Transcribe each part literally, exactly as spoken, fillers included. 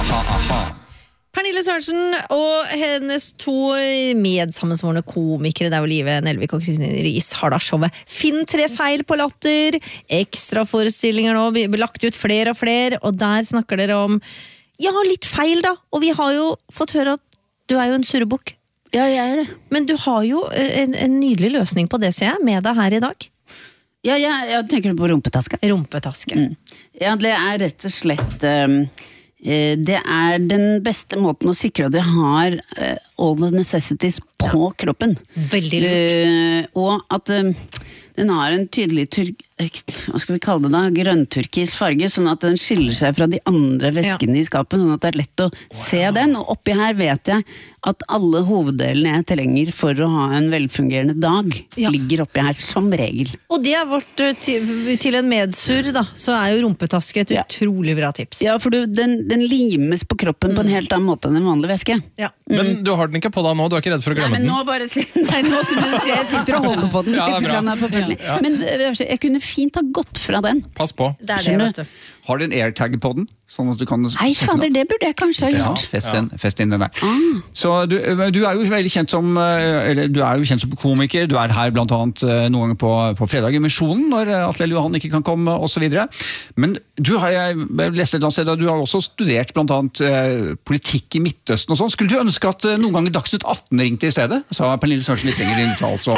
Aha, aha. Pernille Sørensen og hennes to medsammensvorne komikere, det er jo Live Nelvik og Kristine Riis, har da showet Finn tre feil på latter, ekstra forestillinger nå, vi har lagt ut flere og flere, og der snakker dere om, ja, litt feil da, og vi har jo fått høre at du er jo en surrebukk. Ja, jeg er det. Men du har jo en, en nydelig løsning på det, ser jeg, med deg her i dag. Ja, jeg, jeg tenker på rumpetaske. Rumpetaske. Mm. Ja, det er rett og slett... Um, det er den beste måten å sikre at jeg har uh, all the necessities på kroppen. Veldig lurt. Uh, og at uh, den har en tydelig tur- hva skal vi kalle det da, grønnturkis farge, sånn at den skiller seg fra de andre væskene ja. I skapet, sånn at det er lett å se wow. Den, og oppi her vet jeg at alle hoveddelene jeg trenger for å ha en velfungerende dag, ja. Ligger oppi her, som regel. Og det er vårt, til, til en medsur da, så er jo rumpetaske et ja. Utrolig bra tips. Ja, for du, den, den limes på kroppen mm. på en helt annen måte enn en vanlig væske. Ja. Mm. Men du har den ikke på deg nå, du er ikke redd for å glemme den? Nei, men nå bare, nei, nå som du sier, jeg sitter og holder på den. Ja, det er bra. På ja. Ja. Men jeg kunne fint ha gått fra den. Pass på. Det er det, vet du. Har du en airtag på den? Sånn at du kan... Nei, fader, det burde jeg kanskje ha gjort. Ja, fest, inn, fest inn den der. Ah. Så du, du er jo veldig kjent som, eller du er jo kjent som komiker, du er her blant annet noen ganger på, på fredag i Misjonen, når Atle Johan ikke kan komme, og så videre. Men du har, jeg leste et eller annet sted, du har også studert blant annet eh, politikk i Midtøsten og sånn. Skulle du ønske at noen ganger Dagsnytt atten ringte i stedet? Sa Pernille Sørensen litt lenger din uttalelse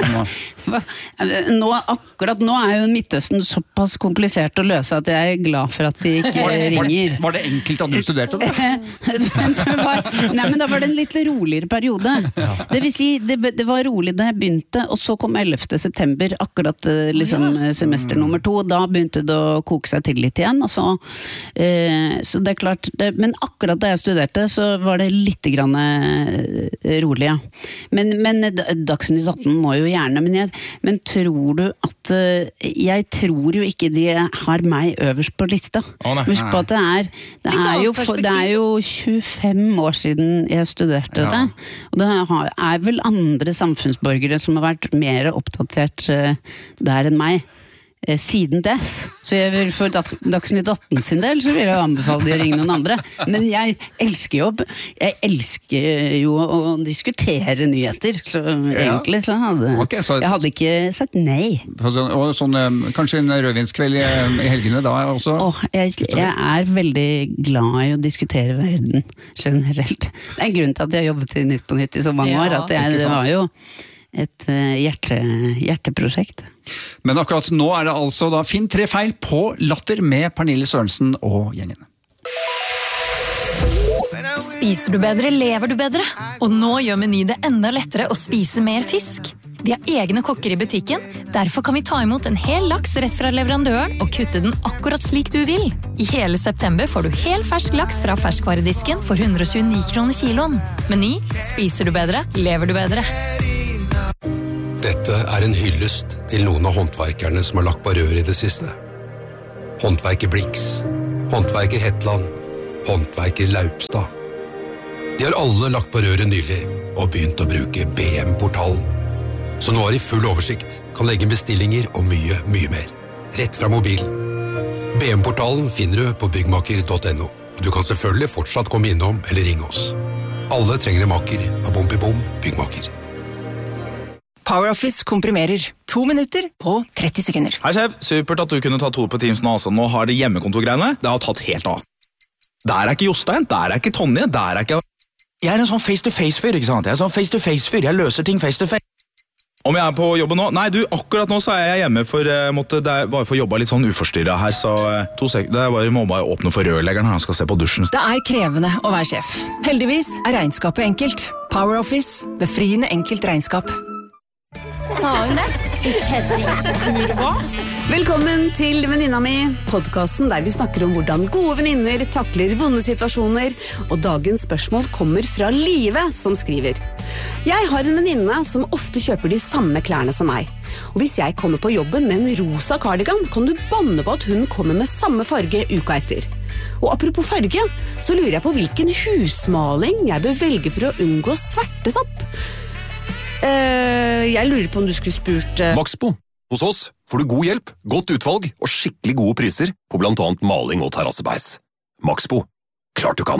om... Nå, akkurat nå er jo Midtøsten såpass komplisert å løse at jeg er glad for at de ikke var, ringer. Var, var det enkelt at du studerte det? men det var, nei, men da var det en litt roligere periode. Ja. Det vil si, det, det var rolig da jeg begynte, og så kom ellevte september, akkurat liksom, ja. Semester nummer to, og da begynte det å koke seg til litt igjen, og så, eh, så det er klart, det, men akkurat da jeg studerte, så var det litt grann eh, rolig, ja. Men, men Dagsnytt atten må jo gjerne, men, jeg, men tror du at eh, jeg tror jo ikke de har meg øverst på lista. Oh, Husk på at det er det er, jo, det er jo tjuefem år siden jeg studerte ja. Det, og det er vel andre samfunnsborgere som har vært mer oppdatert der enn meg siden dess. Så jeg vil for Dagsnytt atten sin del så vil jeg anbefale de å ringe noen andre. Men jeg elsker jo jeg elsker jo å diskutere nyheter, så ja. Egentlig så hadde okay, så jeg hadde ikke sagt nei. Og sånn, kanskje en rødvinskveld i, i helgene da også? Åh, jeg, jeg er veldig glad i å diskutere verden generelt. Det er en grunn til at jeg har jobbet i Nytt på Nytt i så mange ja, år, at jeg, det var jo et hjerte, hjerteprosjekt. Men akkurat nå er det altså da Finn tre feil på latter med Pernille Sørensen og gjengen. Spiser du bedre, lever du bedre. Og nå gjør Meny det enda lettere å spise mer fisk. Vi har egne kokker i butikken, derfor kan vi ta imot en hel laks rett fra leverandøren og kutte den akkurat slik du vil. I hele september får du hel fersk laks fra ferskvaredisken for hundre og tjueni kroner kiloen. Meny, spiser du bedre, lever du bedre. Dette er en hyllest til noen av håndverkerne som har lagt på rør i det siste. Håndverker Blix, håndverker Hetland, håndverker Laupstad. De har alle lagt på røret nylig og begynt å bruke B M-portalen. Så nå har de full oversikt, kan legge bestillinger og mye, mye mer. Rett fra mobilen. B M-portalen finner du på byggmaker punktum no, og du kan selvfølgelig fortsatt komme innom eller ringe oss. Alle trenger en maker av Bom i Bom Byggmaker. PowerOffice komprimerer. To minutter på tretti sekunder. Hei sjef, supert at du kunne ta to på Teams nå. Altså. Nå har det hjemmekontorgreiene, det har tatt helt av. Der er ikke Jostein, der er ikke Tonje, der er ikke... Jeg er en sånn face-to-face-fyr, ikke sant? Jeg er sånn face-to-face-fyr, jeg løser ting face-to-face. Om jeg er på jobben nå? Nei, du, akkurat nå så er jeg hjemme for uh, måtte, det er bare for å jobbe litt sånn uforstyrret her, så uh, to sek- det er bare, må bare åpne for rørleggeren, han skal se på dusjen. Det er krevende å være sjef. Heldigvis er regnskapet enkelt. PowerOffice, befriende enkelt regnskap. Sa hun det? Ikke Velkommen til Venninna mi, podcasten der vi snakker om hvordan gode venninner takler vonde situasjoner, og dagens spørsmål kommer fra Live som skriver. Jeg har en venninne som ofte kjøper de samme klærne som meg, og hvis jeg kommer på jobben med en rosa cardigan, kan du banne på at hun kommer med samme farge uka etter. Og apropos farge, så lurer jeg på hvilken husmaling jeg bør velge for å unngå svertesopp. Uh, jeg lurer på om du skulle spurt uh... Maxbo. Hos oss får du god hjelp, godt utvalg og skikkelig gode priser på blant annet maling og terrassebeis. Maxbo. Klart du kan.